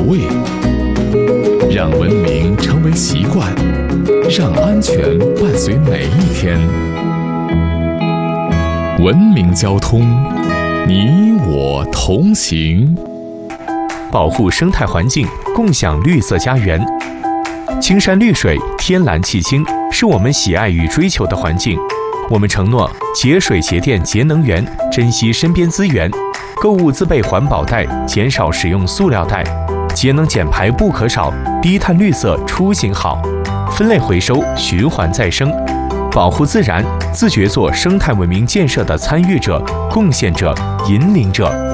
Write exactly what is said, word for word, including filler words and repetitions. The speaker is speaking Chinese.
味，让文明成为习惯，让安全伴随每一天。文明交通，你我同行。 保护生态环境，共享绿色家园。青山绿水，天蓝气清，是我们喜爱与追求的环境。我们承诺节水节电节能源，珍惜身边资源。购物自备环保袋，减少使用塑料袋。节能减排不可少，低碳绿色出行好。分类回收，循环再生。保护自然，自觉做生态文明建设的参与者、贡献者、引领者。